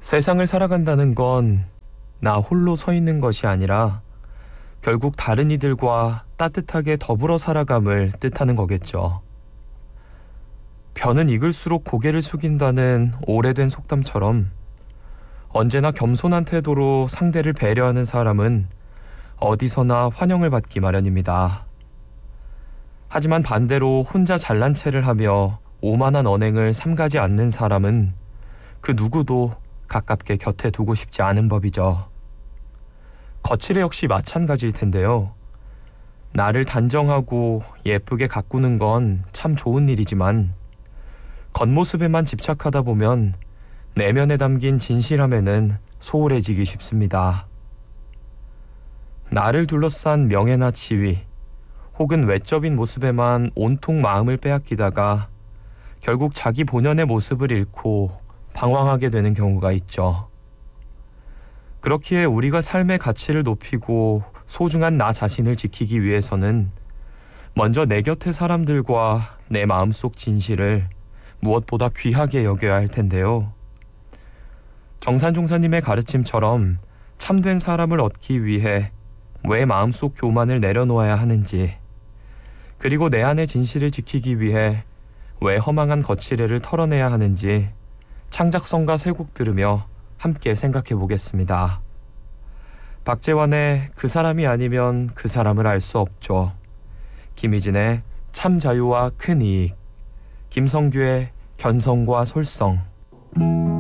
세상을 살아간다는 건 나 홀로 서 있는 것이 아니라 결국 다른 이들과 따뜻하게 더불어 살아감을 뜻하는 거겠죠. 벼는 익을수록 고개를 숙인다는 오래된 속담처럼 언제나 겸손한 태도로 상대를 배려하는 사람은 어디서나 환영을 받기 마련입니다. 하지만 반대로 혼자 잘난 체를 하며 오만한 언행을 삼가지 않는 사람은 그 누구도 가깝게 곁에 두고 싶지 않은 법이죠. 거칠애 역시 마찬가지일 텐데요. 나를 단정하고 예쁘게 가꾸는 건 참 좋은 일이지만 겉모습에만 집착하다 보면 내면에 담긴 진실함에는 소홀해지기 쉽습니다. 나를 둘러싼 명예나 지위, 혹은 외적인 모습에만 온통 마음을 빼앗기다가 결국 자기 본연의 모습을 잃고 방황하게 되는 경우가 있죠. 그렇기에 우리가 삶의 가치를 높이고 소중한 나 자신을 지키기 위해서는 먼저 내 곁의 사람들과 내 마음속 진실을 무엇보다 귀하게 여겨야 할 텐데요. 정산종사님의 가르침처럼 참된 사람을 얻기 위해 왜 마음속 교만을 내려놓아야 하는지, 그리고 내 안의 진실을 지키기 위해 왜 허망한 거칠애를 털어내야 하는지 창작성가 세 곡 들으며 함께 생각해 보겠습니다. 박재환의 그 사람이 아니면 그 사람을 알 수 없죠. 김희진의 참 자유와 큰 이익, 김성규의 견성과 솔성.